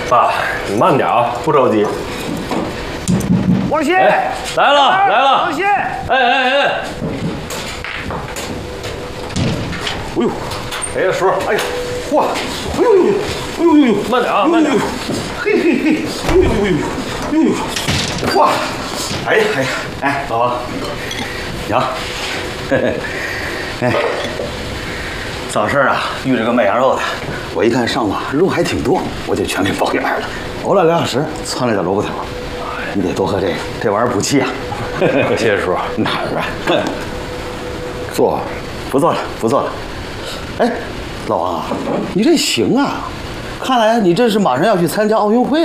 爸，你慢点啊，不着急。 王鑫， 来了！ 王鑫， 哎！哎呦，哎呀，叔，哎呀，嚯，哎呦，慢点啊，慢点。 嘿，哎呦，嚯，哎，老王， 行，哎，早市啊，遇着个卖羊肉的，我一看上吧肉还挺多，我就全给包圆了。熬了2小时，汆了点萝卜汤。你得多喝这个，这玩意儿补气啊。 谢谢叔。 哪儿啊？坐，不坐了。哎，老王啊，你这行啊，看来你这是马上要去参加奥运会了。